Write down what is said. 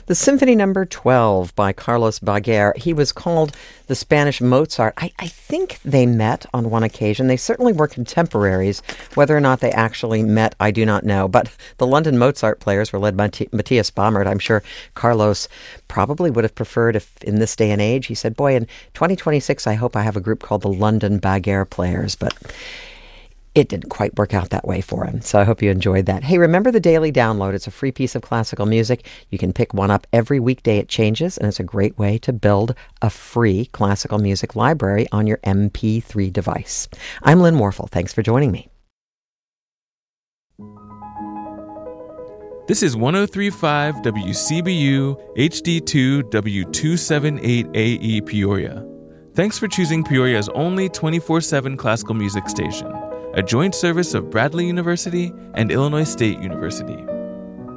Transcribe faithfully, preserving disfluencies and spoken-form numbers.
The Symphony Number twelve by Carlos Baguer. He was called the Spanish Mozart. I, I think they met on one occasion. They certainly were contemporaries. Whether or not they actually met, I do not know. But the London Mozart players were led by T- Matthias Baumert. I'm sure Carlos probably would have preferred if in this day and age, he said, boy, in twenty twenty-six, I hope I have a group called the London Baguer Players. But it didn't quite work out that way for him. So I hope you enjoyed that. Hey, remember the Daily Download. It's a free piece of classical music. You can pick one up every weekday. It changes, and it's a great way to build a free classical music library on your M P three device. I'm Lynn Warfel. Thanks for joining me. This is one oh three point five W C B U H D two W two seventy-eight A E Peoria. Thanks for choosing Peoria's only twenty-four seven classical music station, a joint service of Bradley University and Illinois State University.